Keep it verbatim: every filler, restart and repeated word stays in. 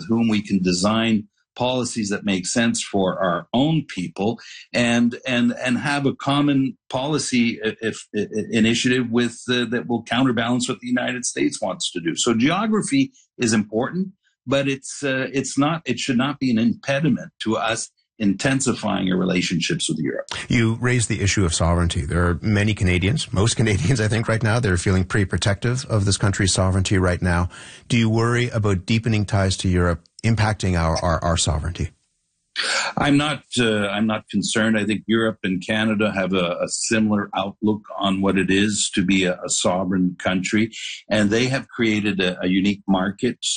whom we can design policies that make sense for our own people, and and and have a common policy if, if initiative with uh, that will counterbalance what the United States wants to do. So geography is important, but it's uh, it's not it should not be an impediment to us intensifying our relationships with Europe. You raised the issue of sovereignty. There are many Canadians, most Canadians, I think, right now, they're feeling pretty protective of this country's sovereignty right now. Do you worry about deepening ties to Europe impacting our, our, our sovereignty? I'm not. Uh, I'm not concerned. I think Europe and Canada have a, a similar outlook on what it is to be a, a sovereign country, and they have created a, a unique market.